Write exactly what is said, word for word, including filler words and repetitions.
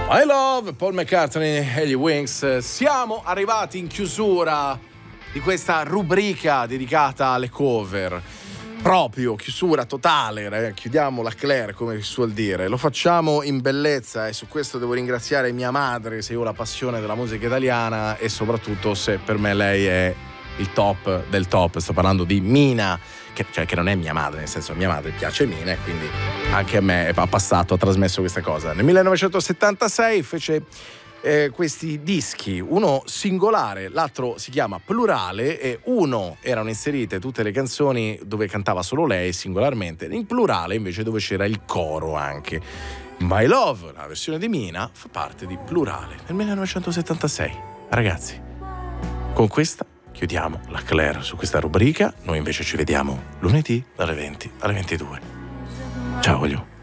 I Love, Paul McCartney e gli Wings. Siamo arrivati in chiusura di questa rubrica dedicata alle cover. Proprio chiusura totale, chiudiamo la Claire come si suol dire. Lo facciamo in bellezza e su questo devo ringraziare mia madre se io ho la passione della musica italiana e soprattutto se per me lei è il top del top. Sto parlando di Mina, che, cioè, che non è mia madre, nel senso mia madre piace Mina e quindi anche a me ha passato, ha trasmesso questa cosa. Nel millenovecentosettantasei fece eh, questi dischi, uno singolare, l'altro si chiama Plurale, e uno erano inserite tutte le canzoni dove cantava solo lei singolarmente, in Plurale invece dove c'era il coro anche. My Love, la versione di Mina, fa parte di Plurale nel millenovecentosettantasei. Ragazzi, con questa chiudiamo la Claire su questa rubrica. Noi invece ci vediamo lunedì dalle venti alle ventidue. Ciao, voglio.